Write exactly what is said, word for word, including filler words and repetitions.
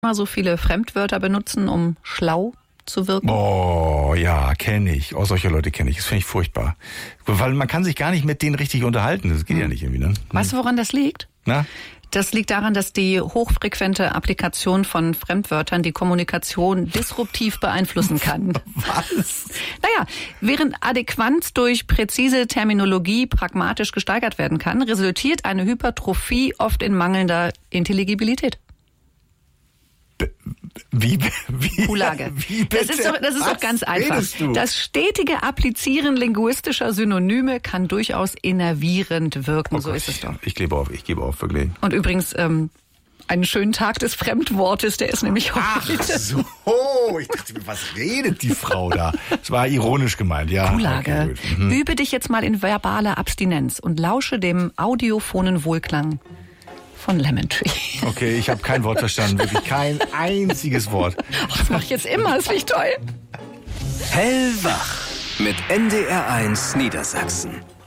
mal so viele Fremdwörter benutzen, um schlau zu wirken? Oh, ja, kenne ich. Oh, solche Leute kenne ich. Das finde ich furchtbar. Weil man kann sich gar nicht mit denen richtig unterhalten. Das geht hm. ja nicht irgendwie, ne? Weißt du, woran das liegt? Na? Das liegt daran, dass die hochfrequente Applikation von Fremdwörtern die Kommunikation disruptiv beeinflussen kann. Was? Naja, während Adäquanz durch präzise Terminologie pragmatisch gesteigert werden kann, resultiert eine Hypertrophie oft in mangelnder Intelligibilität. Wie, wie, Kulage. Wie bitte? Das ist doch, das ist doch ganz einfach. Das stetige Applizieren linguistischer Synonyme kann durchaus innervierend wirken. Oh so Gott, ist es doch. Ich gebe auf, ich gebe auf, wirklich. Und übrigens, ähm, einen schönen Tag des Fremdwortes, der ist nämlich heute. Ach so, ich dachte, was redet die Frau da? Das war ironisch gemeint, ja. Kulage. Okay, mhm. Übe dich jetzt mal in verbaler Abstinenz und lausche dem audiophonen Wohlklang von Lemon Tree. Okay, ich habe kein Wort verstanden, wirklich kein einziges Wort. Ach, das mache ich jetzt immer, das finde ich toll. Hellwach mit N D R eins Niedersachsen.